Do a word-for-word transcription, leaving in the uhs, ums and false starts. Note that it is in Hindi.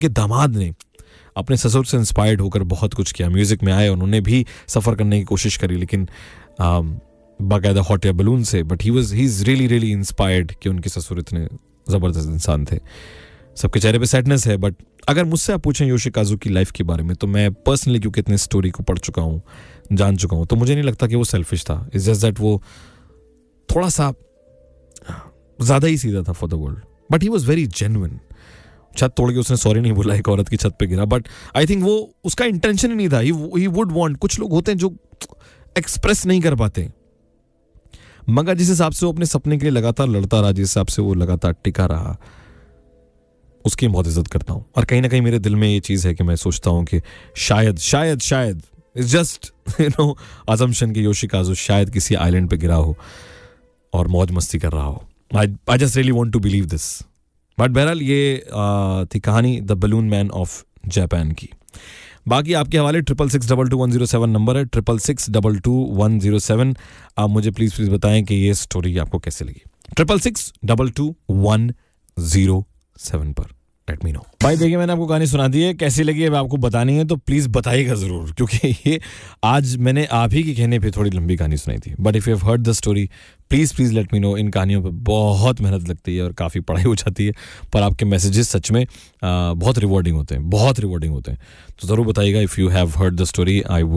के दामाद ने अपने ससुर से इंस्पायर्ड होकर बहुत कुछ किया, म्यूज़िक में आए, उन्होंने भी सफ़र करने की कोशिश करी, लेकिन बाकायदा हॉट एयर बलून से, but he was he is really really inspired कि उनके ससुर इतने ज़बरदस्त इंसान थे. सबके चेहरे पे सैडनेस है, बट अगर मुझसे आप पूछें योशिकाज़ु की लाइफ के बारे में, तो मैं पर्सनली क्योंकि इतने स्टोरी को पढ़ चुका हूँ, जान चुका हूँ, तो मुझे नहीं लगता कि वो सेल्फिश था. इट्स जस्ट दैट वो थोड़ा सा ज़्यादा ही सीधा था for the world, but he was very genuine. छत तोड़ के उसने सॉरी नहीं बोला एक औरत की छत पे गिरा, बट आई थिंक वो उसका इंटेंशन ही नहीं था. ही वुड वांट, कुछ लोग होते हैं जो एक्सप्रेस नहीं कर पाते, मगर जिस हिसाब से वो अपने सपने के लिए लगातार लड़ता रहा, जिस हिसाब से वो लगातार टिका रहा, उसकी बहुत इज्जत करता हूँ. और कहीं ना कहीं मेरे दिल में ये चीज़ है कि मैं सोचता हूँ कि शायद शायद शायद it's just you know assumption कि योशिकाज़ु शायद किसी आइलैंड पे गिरा हो और मौज मस्ती कर रहा हो. आई I just really want to believe this. But बहरहाल ये आ, थी कहानी the balloon man of Japan की. बाकी आपके हवाले triple six double two one zero seven number है, triple six double two one zero seven. आप मुझे प्लीज़ प्लीज़ बताएं कि ये स्टोरी आपको कैसे लगी. Triple six double two one zero seven पर लेट मी नो. भाई देखिए, मैंने आपको कहानी सुना दी है, कैसी लगी अब आपको बतानी है, तो प्लीज़ बताइएगा ज़रूर, क्योंकि ये आज मैंने आप ही के कहने पे थोड़ी लंबी कहानी सुनाई थी. But if you have heard the story, please please let me know. इन कहानियों पे बहुत मेहनत लगती है और काफ़ी पढ़ाई हो जाती है, पर आपके मैसेजेस सच में आ, बहुत रिवॉर्डिंग होते हैं, बहुत रिवॉर्डिंग होते हैं. तो ज़रूर बताइएगा if you have heard the story. I